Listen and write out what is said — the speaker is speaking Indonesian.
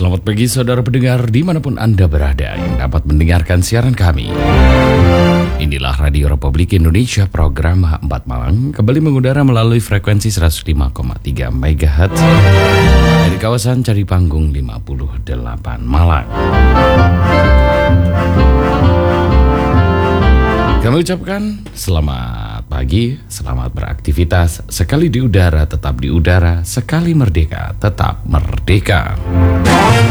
Selamat pagi saudara pendengar dimanapun Anda berada yang dapat mendengarkan siaran kami. Inilah Radio Republik Indonesia program H4 Malang kembali mengudara melalui frekuensi 105,3 MHz dari kawasan Cari Panggung 58 Malang. Kami ucapkan selamat pagi, selamat beraktivitas. Sekali di udara tetap di udara, sekali merdeka tetap merdeka.